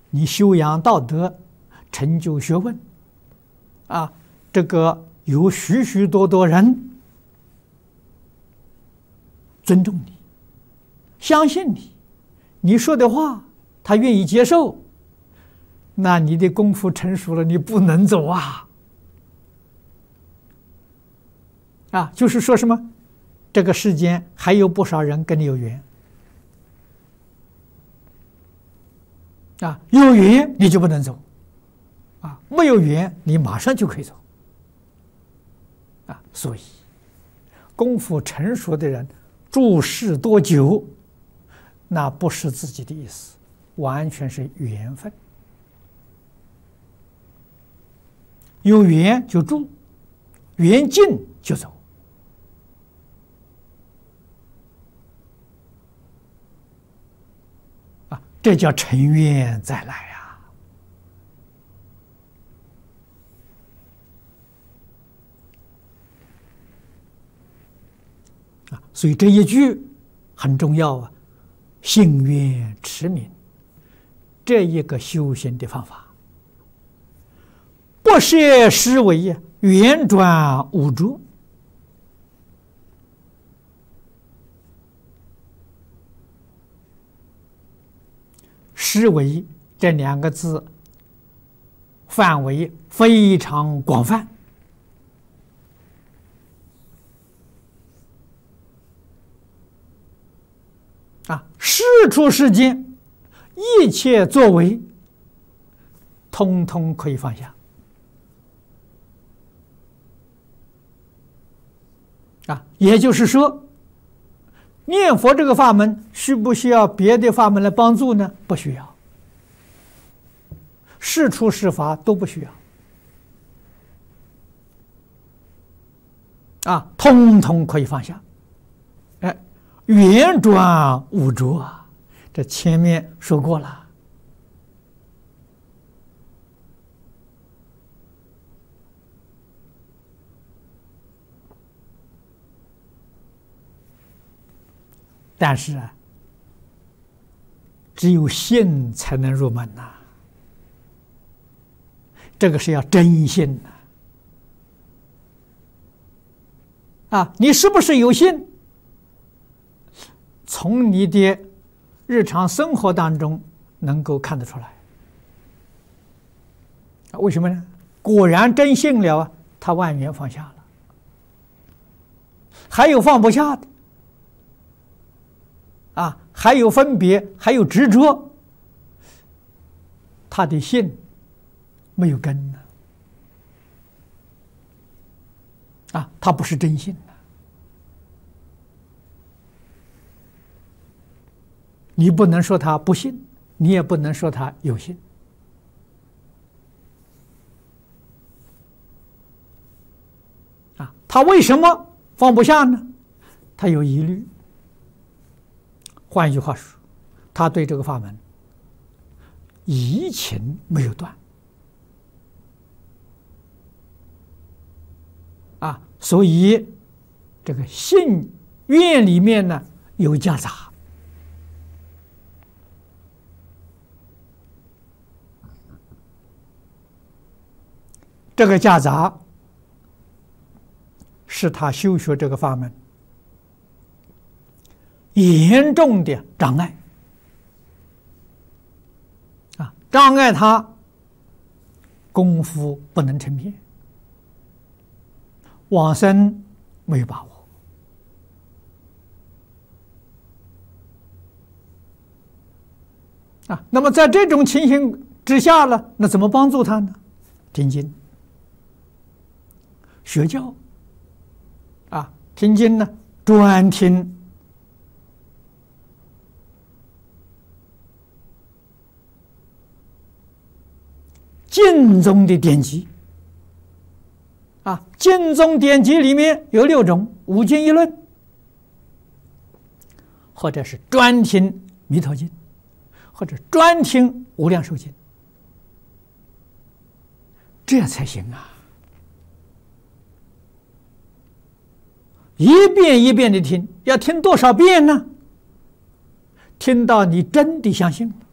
你修养道德，成就学问，这个有许许多多人尊重你，相信你，你说的话他愿意接受，那你的功夫成熟了，你不能走就是说什么，这个世间还有不少人跟你有缘有缘你就不能走没有缘你马上就可以走所以功夫成熟的人住世多久，那不是自己的意思，完全是缘分。有缘就住，缘尽就走这叫成缘再来所以这一句很重要信愿持名，这一个修行的方法，不设实为圆转无着。实为这两个字范围非常广泛世出世间一切作为通通可以放下也就是说念佛这个法门需不需要别的法门来帮助呢？不需要，世出世法都不需要通通可以放下圆转无着这前面说过了但是只有信才能入门这个是要真信你是不是有信？从你的日常生活当中能够看得出来为什么呢？果然真信了他万缘放下了，还有放不下的还有分别，还有执着，他的信没有根他不是真信你不能说他不信，你也不能说他有信他为什么放不下呢？他有疑虑。换一句话说，他对这个法门疑情没有断所以这个信愿里面呢有夹杂这个夹杂是他修学这个法门严重的障碍障碍他功夫不能成片，往生没有把握那么在这种情形之下呢，那怎么帮助他呢？听经学教听经呢专听净宗的典籍净宗典籍里面有6种五经一论，或者是专听弥陀经，或者专听无量寿经，这才行一遍一遍的听，要听多少遍呢？听到你真的相信了